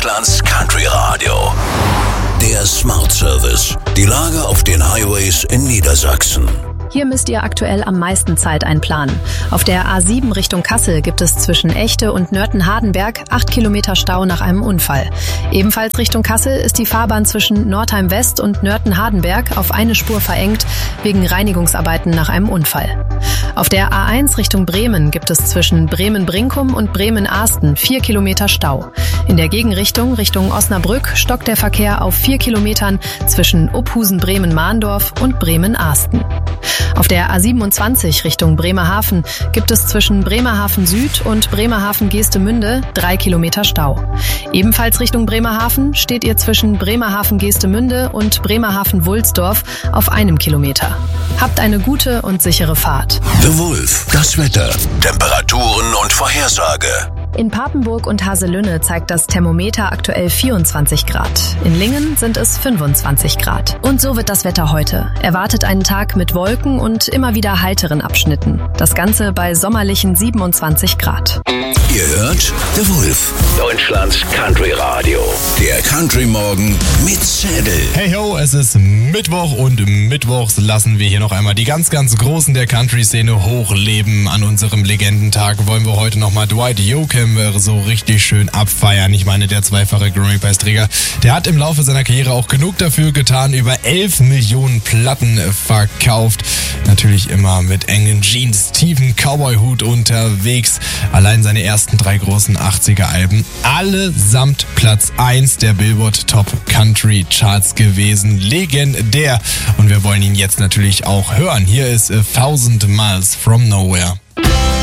Deutschlands Country Radio. Der Smart Service. Die Lage auf den Highways in Niedersachsen. Hier müsst ihr aktuell am meisten Zeit einplanen. Auf der A7 Richtung Kassel gibt es zwischen Echte und Nörten-Hardenberg 8 Kilometer Stau nach einem Unfall. Ebenfalls Richtung Kassel ist die Fahrbahn zwischen Nordheim West und Nörten-Hardenberg auf eine Spur verengt wegen Reinigungsarbeiten nach einem Unfall. Auf der A1 Richtung Bremen gibt es zwischen Bremen-Brinkum und Bremen-Ahsten 4 Kilometer Stau. In der Gegenrichtung Richtung Osnabrück stockt der Verkehr auf 4 Kilometern zwischen Uphusen-Bremen-Mahndorf und Bremen-Ahsten. Auf der A27 Richtung Bremerhaven gibt es zwischen Bremerhaven Süd und Bremerhaven Geestemünde 3 Kilometer Stau. Ebenfalls Richtung Bremerhaven steht ihr zwischen Bremerhaven Geestemünde und Bremerhaven Wulsdorf auf 1 Kilometer. Habt eine gute und sichere Fahrt. The Wolf, das Wetter, Temperaturen und Vorhersage. In Papenburg und Haselünne zeigt das Thermometer aktuell 24 Grad. In Lingen sind es 25 Grad. Und so wird das Wetter heute. Erwartet einen Tag mit Wolken und immer wieder heiteren Abschnitten. Das Ganze bei sommerlichen 27 Grad. Ihr hört The Wolf, Deutschlands Country Radio. Der Country Morgen mit Zettel. Hey ho, es ist Mittwoch und mittwochs lassen wir hier noch einmal die ganz, ganz Großen der Country-Szene hochleben. An unserem Legendentag wollen wir heute nochmal Dwight Yoakam so richtig schön abfeiern. Ich meine, der zweifache Grammy-Preisträger, der hat im Laufe seiner Karriere auch genug dafür getan, über 11 Millionen Platten verkauft. Natürlich immer mit engen Jeans, tiefen Cowboy-Hut unterwegs. Allein seine ersten 3 großen 80er-Alben, allesamt Platz 1 der Billboard Top Country Charts gewesen. Legendär. Und wir wollen ihn jetzt natürlich auch hören. Hier ist 1000 Miles from Nowhere.